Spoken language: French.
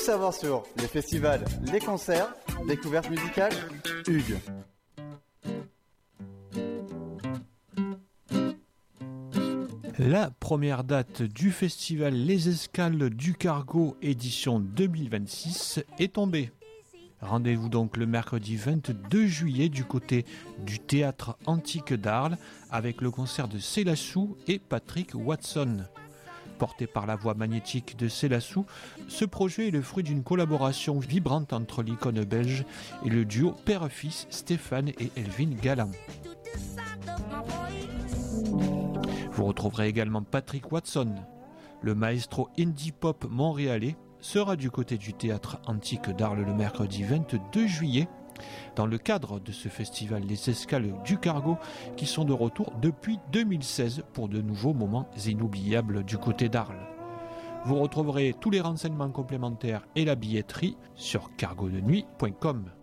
savoir sur les festivals, les concerts, découvertes musicales, Hugues. La première date du festival Les Escales du Cargo édition 2026 est tombée. Rendez-vous donc le mercredi 22 juillet du côté du théâtre antique d'Arles avec le concert de Célassou et Patrick Watson. Porté par la voix magnétique de Célassou, ce projet est le fruit d'une collaboration vibrante entre l'icône belge et le duo père-fils Stéphane et Elvin Galland. Vous retrouverez également Patrick Watson. Le maestro indie pop montréalais sera du côté du théâtre antique d'Arles le mercredi 22 juillet dans le cadre de ce festival Les Escales du Cargo qui sont de retour depuis 2016 pour de nouveaux moments inoubliables du côté d'Arles. Vous retrouverez tous les renseignements complémentaires et la billetterie sur cargodenuit.com.